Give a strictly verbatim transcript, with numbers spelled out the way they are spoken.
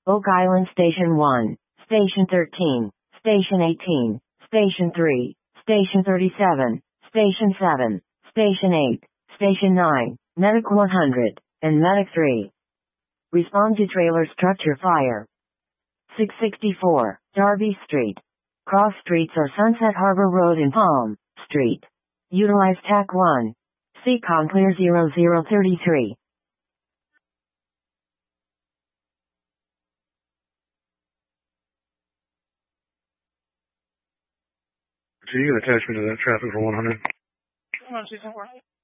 Oak Island Station one, Station thirteen, Station eighteen, Station three, Station thirty-seven, Station seven, Station eight, Station nine, Medic one hundred, and Medic three. Respond to trailer structure fire. six sixty-four, Darby Street. Cross streets are Sunset Harbor Road and Palm Street. Utilize T A C one. C COM clear zero zero thirty-three. So you can attach me to that traffic for one hundred. one two four.